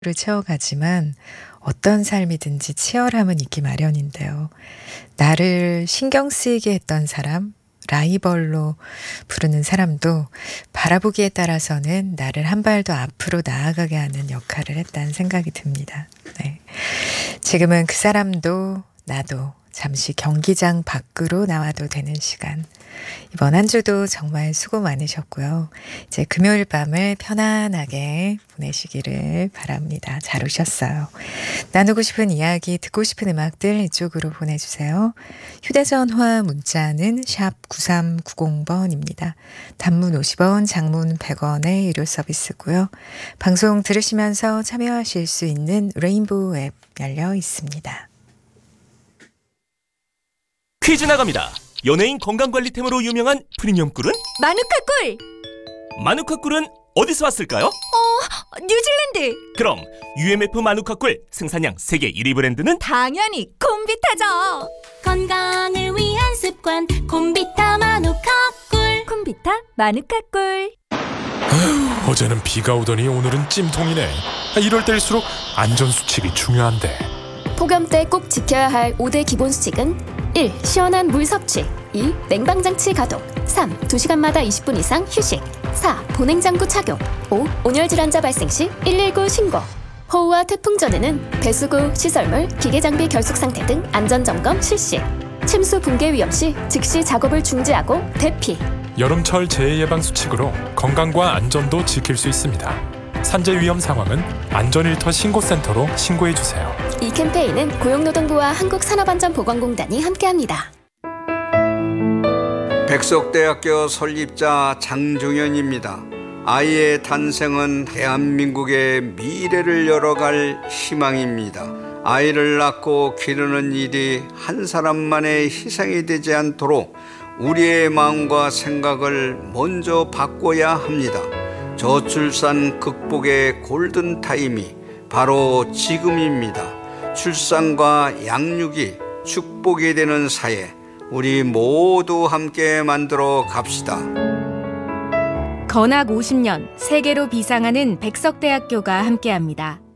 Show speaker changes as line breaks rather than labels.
를 채워가지만 어떤 삶이든지 치열함은 있기 마련인데요. 나를 신경 쓰이게 했던 사람, 라이벌로 부르는 사람도 바라보기에 따라서는 나를 한 발 더 앞으로 나아가게 하는 역할을 했다는 생각이 듭니다. 네. 지금은 그 사람도 나도 잠시 경기장 밖으로 나와도 되는 시간. 이번 한 주도 정말 수고 많으셨고요. 이제 금요일 밤을 편안하게 보내시기를 바랍니다. 잘 오셨어요. 나누고 싶은 이야기, 듣고 싶은 음악들 이쪽으로 보내주세요. 휴대전화 문자는 샵 9390번입니다. 단문 50원, 장문 100원의 유료 서비스고요. 방송 들으시면서 참여하실 수 있는 레인보우 앱 열려 있습니다.
퀴즈 나갑니다. 연예인 건강관리템으로 유명한 프리미엄 꿀은?
마누카 꿀!
마누카 꿀은 어디서 왔을까요?
뉴질랜드!
그럼 UMF 마누카 꿀 생산량 세계 1위 브랜드는?
당연히 콤비타죠! 건강을 위한 습관 콤비타 마누카 꿀! 콤비타 마누카 꿀!
어제는 비가 오더니 오늘은 찜통이네. 이럴 때일수록 안전수칙이 중요한데.
폭염 때 꼭 지켜야 할 5대 기본 수칙은 1. 시원한 물 섭취 2. 냉방장치 가동 3. 2시간마다 20분 이상 휴식 4. 보냉장구 착용 5. 온열질환자 발생 시 119 신고. 호우와 태풍 전에는 배수구, 시설물, 기계장비 결속 상태 등 안전점검 실시. 침수 붕괴 위험 시 즉시 작업을 중지하고 대피.
여름철 재해 예방 수칙으로 건강과 안전도 지킬 수 있습니다. 산재 위험 상황은 안전일터 신고센터로 신고해주세요.
이 캠페인은 고용노동부와 한국산업안전보건공단이 함께합니다.
백석대학교 설립자 장종현입니다. 아이의 탄생은 대한민국의 미래를 열어갈 희망입니다. 아이를 낳고 기르는 일이 한 사람만의 희생이 되지 않도록 우리의 마음과 생각을 먼저 바꿔야 합니다. 저출산 극복의 골든타임이 바로 지금입니다. 출산과 양육이 축복이 되는 사회, 우리 모두 함께 만들어 갑시다.
건학 50년 세계로 비상하는 백석대학교가 함께합니다.